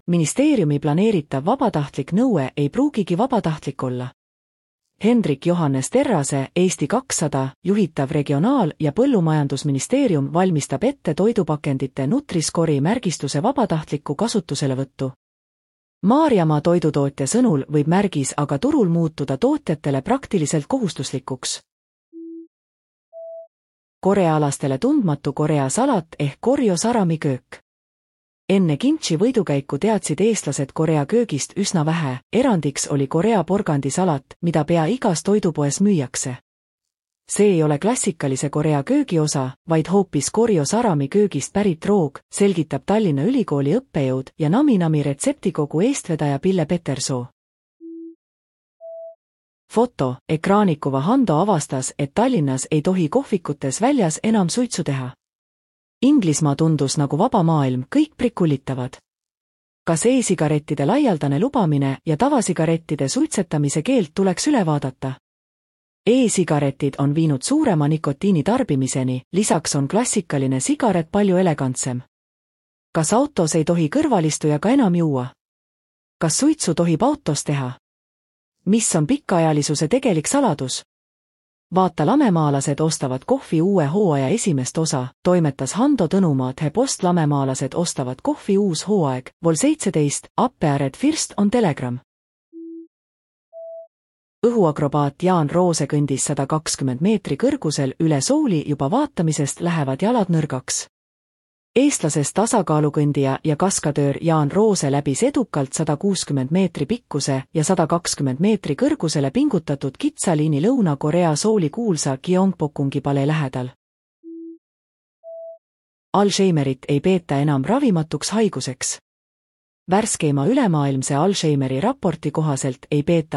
Ministeeriumi planeeritav vabatahtlik nõue ei pruugigi vabatahtlik olla. Hendrik Johannes Terrase, Eesti 200, juhitav Regionaal- ja Põllumajandusministeerium valmistab ette toidupakendite Nutri-Score'i märgistuse vabatahtlikku kasutuselevõttu. Maarjamaa toidutootja sõnul võib märgis aga turul muutuda tootjatele praktiliselt kohustuslikuks. Korealastele tundmatu Korea salat ehk Koryo sarami köök. Enne kimchi võidukäiku teadsid eestlased Korea köögist üsna vähe, erandiks oli Korea porgandisalat, mida pea igas toidupoes müüakse. See ei ole klassikalise Korea köögi osa, vaid hoopis Koryo sarami köögist pärit roog, selgitab Tallinna Ülikooli õppejõud ja Nami retseptikogu eestvedaja Pille Petersoo. Foto, ekraanikuva Hando avastas, et Tallinnas ei tohi kohvikutes väljas enam suitsu teha. Inglismaa tundus nagu vaba maailm, kõik prikullitavad. Kas e-sigarettide laialdane lubamine ja tavasigarettide suitsetamise keeld tuleks üle vaadata? E-sigaretid on viinud suurema nikotiini tarbimiseni, lisaks on klassikaline sigaret palju elegantsem. Kas autos ei tohi kõrvalistujaga enam juua? Kas suitsu tohib autos teha? Mis on pikaajalisuse tegelik saladus? Vaata lamemaalased ostavad kohvi uue hooaja esimest osa, toimetas Hando Tõnumaa The Post. Lamemaalased ostavad kohvi uus hooaeg, vol 17, Appeared First on Telegram. Õhuakrobaat Jaan Roose kõndis 120 meetri kõrgusel üle sooli, juba vaatamisest lähevad jalad nõrgaks. Eestlasest tasakaalukõndija ja kaskadöör Jaan Roose läbis edukalt 160 meetri pikkuse ja 120 meetri kõrgusele pingutatud kitsaliini Lõuna-Korea Souli kuulsa Gyeongbokungi palee lähedal. Alzheimerit ei peeta enam ravimatuks haiguseks. Värskeima ülemaailmse Alzheimeri raporti kohaselt ei peeta